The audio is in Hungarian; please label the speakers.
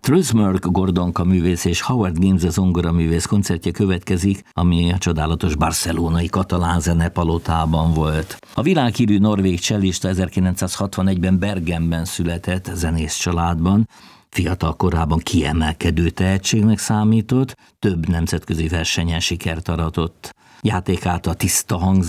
Speaker 1: Truthmerk Gordonka művész és Howard Gaines zongoraművész koncertje következik, ami a csodálatos barcelonai katalán zenepalotában volt. A világhírű norvég csellista 1961-ben Bergenben született zenész családban. Fiatal korában kiemelkedő tehetségnek számított, több nemzetközi versenyen sikert aratott. Játékát a tiszta hangzás